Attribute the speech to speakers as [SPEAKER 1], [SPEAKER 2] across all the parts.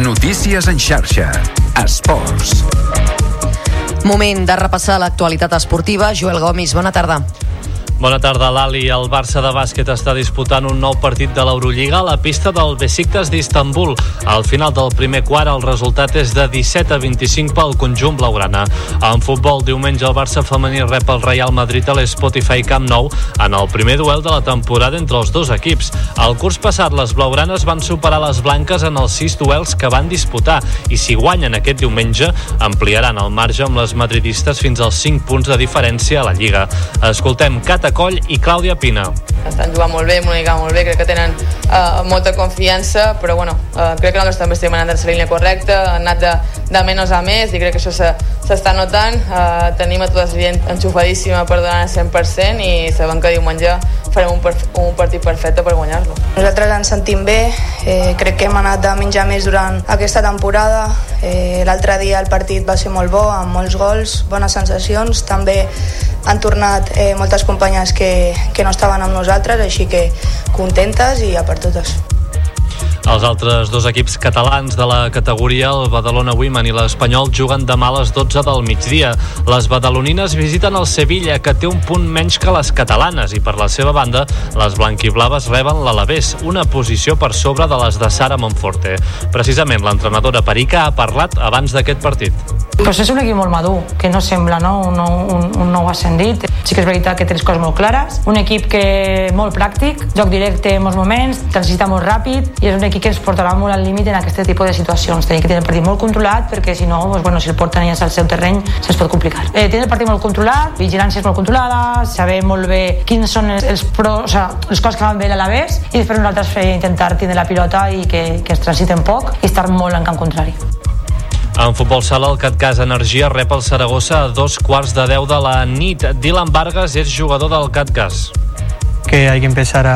[SPEAKER 1] Notícies en xarxa. Esports.
[SPEAKER 2] Moment de repassar l'actualitat esportiva. Joel Gomis, bona tarda.
[SPEAKER 3] Bona tarda, Lali. El Barça de bàsquet està disputant un nou partit de l'Eurolliga a la pista del Besiktas d'Istanbul. Al final del primer quart, el resultat és de 17-25 pel conjunt blaugrana. En futbol, diumenge el Barça femení rep el Real Madrid a l'Spotify Camp Nou en el primer duel de la temporada entre els dos equips. El curs passat, les blaugranes van superar les blanques en els 6 duels que van disputar i si guanyen aquest diumenge, ampliaran el marge amb les madridistes fins als 5 punts de diferència a la Lliga. Escoltem Cata Coll i Clàudia Pina.
[SPEAKER 4] Estan jugant molt bé, molt bé, crec que tenen molta confiança, però bueno, crec que nosaltres també estem anant de la línia correcta, han anat de menys a més i crec que això s'està notant. Tenim a tota la gent enxufadíssima per donar el 100% i sabem que diumenge farem un partit perfecte per guanyar-lo.
[SPEAKER 5] Nosaltres ens sentim bé, crec que hem anat de menys a més durant aquesta temporada. L'altre dia el partit va ser molt bo, amb molts gols, bones sensacions. També han tornat moltes companyes que no estaven amb nosaltres, així que contentes i a per totes.
[SPEAKER 3] Els altres dos equips catalans de la categoria, el Badalona Women i l'Espanyol, juguen demà a les 12 del migdia. Les badalonines visiten el Sevilla, que té un punt menys que les catalanes, i per la seva banda, les blanquiblaves reben l'Alavés, una posició per sobre de les de Sara Monforte. Precisament, l'entrenadora Perica ha parlat abans d'aquest partit.
[SPEAKER 6] Pues és un equip molt madur, que no sembla un nou ascendit. Sí que és veritat que té les coses molt clares. Un equip que molt pràctic, joc directe en molts moments, transita molt ràpid, i és un equip que ens portarà molt al límit en aquest tipus de situacions. Tenim que tenir el partit molt controlat, perquè si no, si el porten al seu terreny, se'ns pot complicar. Tenir el partit molt controlat, vigilàncies molt controlades, saber molt bé quins són els pros, les coses que van bé a l'Alavés, i després nosaltres intentar tenir la pilota i que es transiten poc i estar molt en camp contrari.
[SPEAKER 3] En futbol sala, el CatGas Energia rep el Saragossa a 2:15 de la nit. Dylan Vargas és jugador del CatGas.
[SPEAKER 7] Que hay que empezar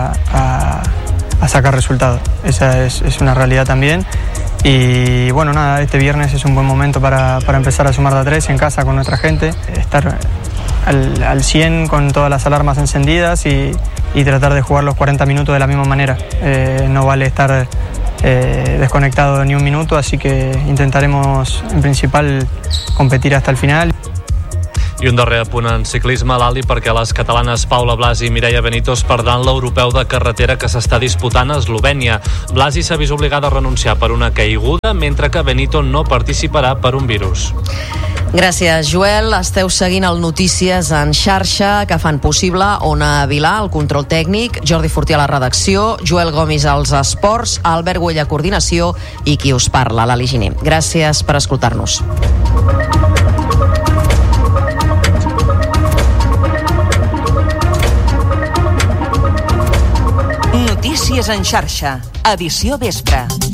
[SPEAKER 7] a sacar resultados. Esa es una realidad también. Y bueno, nada, este viernes es un buen momento para empezar a sumar de a 3 en casa con nuestra gente. Estar al 100 con todas las alarmas encendidas y tratar de jugar los 40 minutos de la misma manera. No vale estar desconectado ni un minuto, así que intentaremos en principal competir hasta el final.
[SPEAKER 3] I un darrer apunt en ciclisme, l'Ali, perquè les catalanes Paula Blasi i Mireia Benito es perdran l'europeu de carretera que s'està disputant a Eslovènia. Blasi s'ha vist obligada a renunciar per una caiguda, mentre que Benito no participarà per un virus.
[SPEAKER 2] Gràcies, Joel. Esteu seguint el Notícies en xarxa, que fan possible Ona Vilà, el control tècnic, Jordi Fortí a la redacció, Joel Gomis als esports, Albert Güell a coordinació i qui us parla, l'Ali Giner. Gràcies per escoltar-nos.
[SPEAKER 8] Notícies en xarxa, edició vespre.